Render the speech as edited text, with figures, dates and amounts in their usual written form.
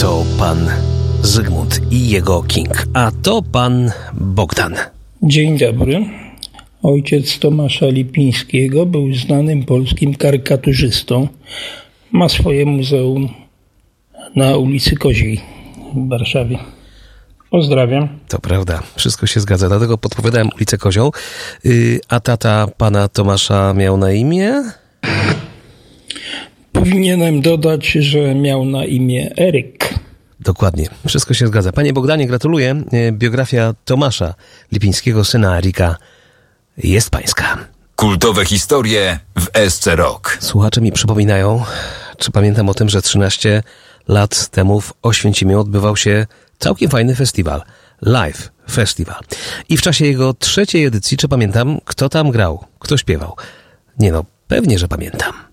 To pan Zygmunt i jego King, a to pan Bogdan. Dzień dobry. Ojciec Tomasza Lipińskiego był znanym polskim karykaturzystą. Ma swoje muzeum na ulicy Koziej w Warszawie. Pozdrawiam. To prawda, wszystko się zgadza, dlatego podpowiadałem ulicę Kozią. A tata pana Tomasza miał na imię? Powinienem dodać, że miał na imię Eryk. Dokładnie, wszystko się zgadza. Panie Bogdanie, gratuluję. Biografia Tomasza Lipińskiego, syna Erika, jest pańska. Kultowe historie w SC Rock. Słuchacze mi przypominają, czy pamiętam o tym, że 13 lat temu w Oświęcimiu odbywał się całkiem fajny festiwal. Live Festival. I w czasie jego 3. edycji, czy pamiętam, kto tam grał, kto śpiewał? Nie no, pewnie, że pamiętam.